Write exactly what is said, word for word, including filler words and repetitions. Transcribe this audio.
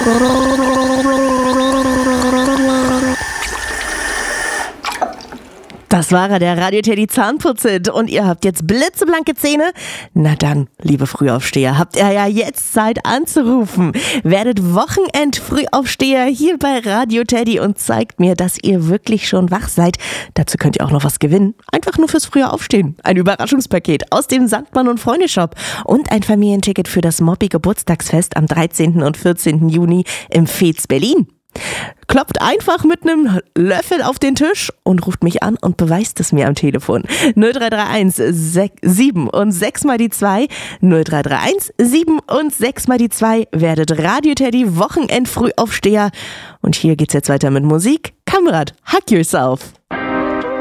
Das war er, der Radio Teddy Zahnputzit. Und ihr habt jetzt blitzeblanke Zähne? Na dann, liebe Frühaufsteher, habt ihr ja jetzt Zeit anzurufen. Werdet Wochenend-Frühaufsteher hier bei Radio Teddy und zeigt mir, dass ihr wirklich schon wach seid. Dazu könnt ihr auch noch was gewinnen. Einfach nur fürs frühe Aufstehen. Ein Überraschungspaket aus dem Sandmann und Freunde Shop und ein Familienticket für das Moppi Geburtstagsfest am dreizehnten und vierzehnten Juni im Fez Berlin. Klopft einfach mit einem Löffel auf den Tisch und ruft mich an und beweist es mir am Telefon. null drei drei eins sieben und sechs mal die zwei. null drei drei eins sieben und sechs mal die zwei. Werdet Radio Teddy Wochenend Frühaufsteher. Und hier geht's jetzt weiter mit Musik. Kamerad, Hug Yourself.